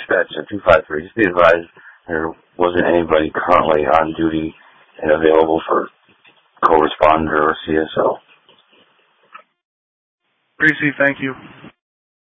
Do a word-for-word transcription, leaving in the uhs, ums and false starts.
dispatch at two five three. Just be advised there wasn't anybody currently on duty and available for co-responder or C S O. Greasy, thank you.